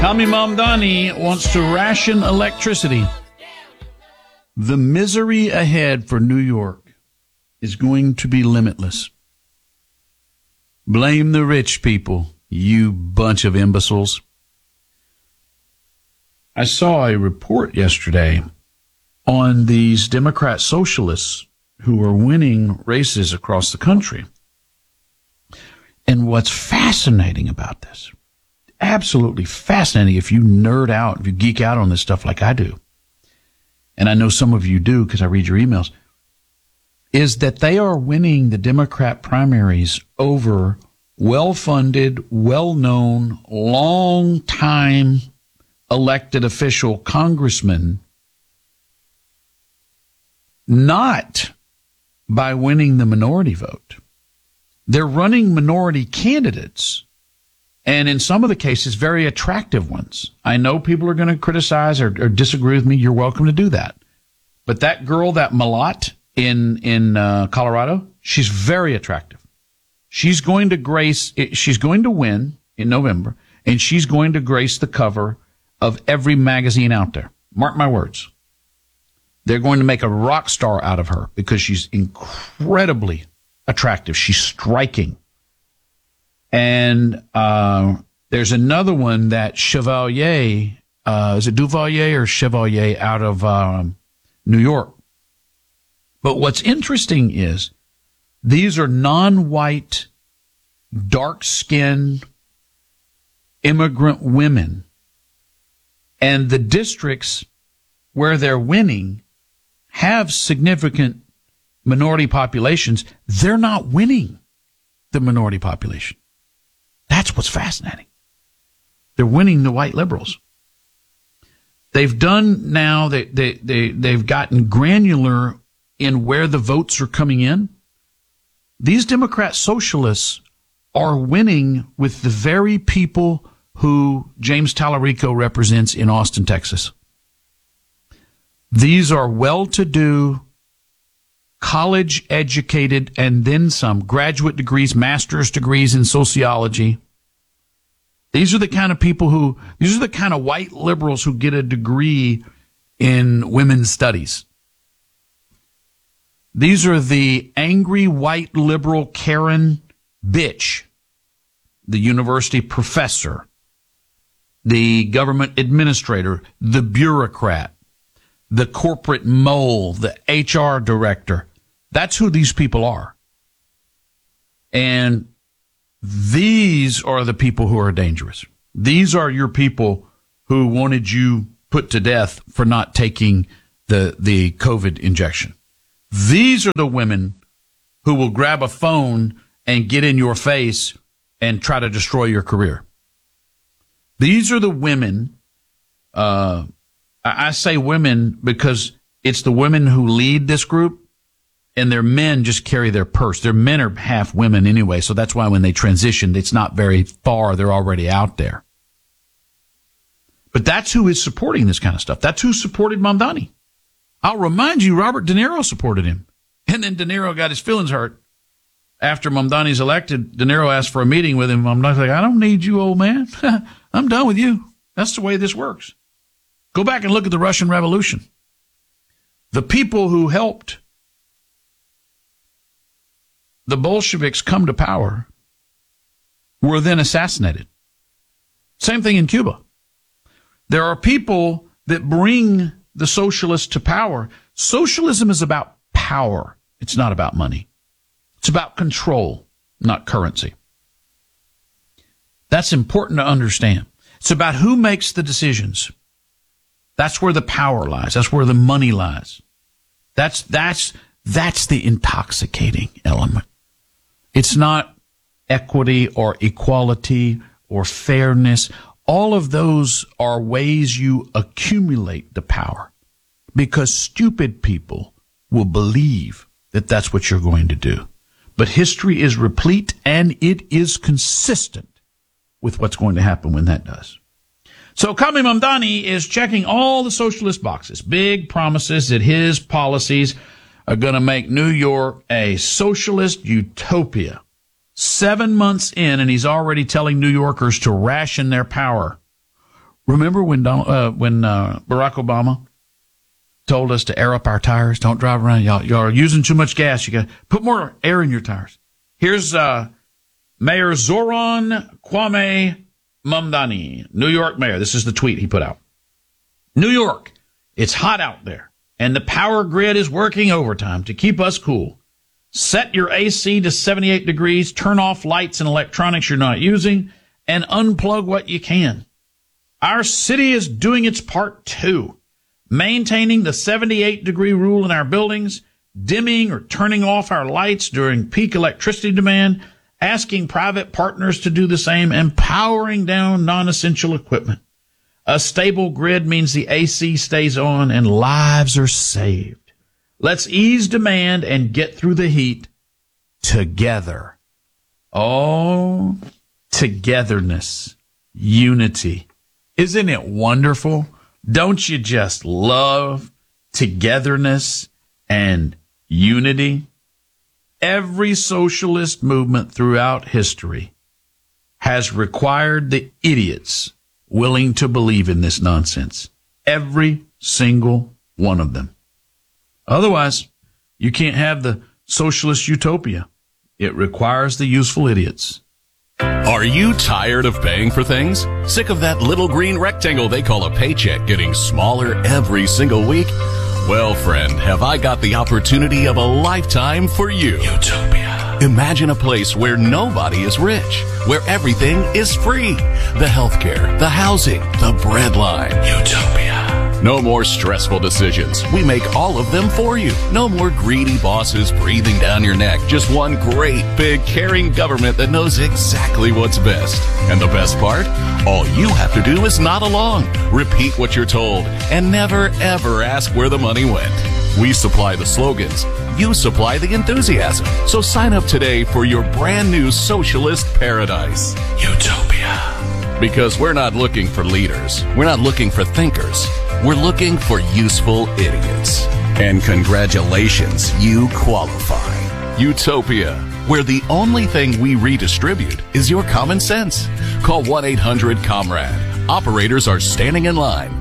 Kami Mamdani wants to ration electricity. The misery ahead for New York is going to be limitless. Blame the rich people, you bunch of imbeciles. I saw a report yesterday on these Democrat socialists who are winning races across the country. And what's fascinating about this, absolutely fascinating if you nerd out, if you geek out on this stuff like I do, and I know some of you do because I read your emails, is that they are winning the Democrat primaries over well-funded, well-known, long-time elected official congressmen, not by winning the minority vote. They're running minority candidates, and in some of the cases, very attractive ones. I know people are going to criticize or disagree with me. You're welcome to do that. But that girl, that Malat in Colorado, she's very attractive. She's going to win in November, and she's going to grace the cover of every magazine out there. Mark my words. They're going to make a rock star out of her because she's incredibly attractive. She's striking. And there's another one, that Chevalier, is it Duvalier or Chevalier, out of New York. But what's interesting is these are non-white, dark-skinned immigrant women. And the districts where they're winning have significant minority populations. They're not winning the minority population. That's what's fascinating. They're winning the white liberals. They've done now, they've gotten granular in where the votes are coming in. These Democrat socialists are winning with the very people who James Tallarico represents in Austin, Texas. These are well-to-do, college-educated, and then some graduate degrees, master's degrees in sociology. These are the kind of people these are the kind of white liberals who get a degree in women's studies. These are the angry white liberal Karen bitch, the university professor, the government administrator, the bureaucrat, the corporate mole, the HR director. That's who these people are. And these are the people who are dangerous. These are your people who wanted you put to death for not taking the COVID injection. These are the women who will grab a phone and get in your face and try to destroy your career. These are the women, I say women because it's the women who lead this group, and their men just carry their purse. Their men are half women anyway, so that's why when they transition, it's not very far. They're already out there. But that's who is supporting this kind of stuff. That's who supported Mamdani. I'll remind you, Robert De Niro supported him. And then De Niro got his feelings hurt. After Mamdani's elected, De Niro asked for a meeting with him. Mamdani's like, I don't need you, old man. I'm done with you. That's the way this works. Go back and look at the Russian Revolution. The people who helped the Bolsheviks come to power were then assassinated. Same thing in Cuba. There are people that bring the socialists to power. Socialism is about power. It's not about money. It's about control, not currency. That's important to understand. It's about who makes the decisions. That's where the power lies. That's where the money lies. That's the intoxicating element. It's not equity or equality or fairness. All of those are ways you accumulate the power because stupid people will believe that that's what you're going to do. But history is replete and it is consistent with what's going to happen when that does. So Kami Mamdani is checking all the socialist boxes. Big promises that his policies are going to make New York a socialist utopia. 7 months in, and he's already telling New Yorkers to ration their power. Remember when Barack Obama told us to air up our tires? Don't drive around. Y'all are using too much gas. You got to put more air in your tires. Here's Mayor Zoran Kwame Mamdani, New York mayor. This is the tweet he put out. New York, it's hot out there, and the power grid is working overtime to keep us cool. Set your AC to 78 degrees, turn off lights and electronics you're not using, and unplug what you can. Our city is doing its part too, maintaining the 78-degree rule in our buildings, dimming or turning off our lights during peak electricity demand, asking private partners to do the same, and powering down non-essential equipment. A stable grid means the AC stays on and lives are saved. Let's ease demand and get through the heat together. Oh, togetherness, unity. Isn't it wonderful? Don't you just love togetherness and unity? Every socialist movement throughout history has required the idiots willing to believe in this nonsense. Every single one of them. Otherwise, you can't have the socialist utopia. It requires the useful idiots. Are you tired of paying for things? Sick of that little green rectangle they call a paycheck getting smaller every single week? Well, friend, have I got the opportunity of a lifetime for you. Utopia. Imagine a place where nobody is rich, where everything is free. The healthcare, the housing, the bread line. Utopia. No more stressful decisions. We make all of them for you. No more greedy bosses breathing down your neck. Just one great, big, caring government that knows exactly what's best. And the best part? All you have to do is nod along, repeat what you're told, and never, ever ask where the money went. We supply the slogans. You supply the enthusiasm. So sign up today for your brand new socialist paradise. Utopia. Because we're not looking for leaders. We're not looking for thinkers. We're looking for useful idiots. And congratulations, you qualify. Utopia, where the only thing we redistribute is your common sense. Call 1-800-COMRADE. Operators are standing in line.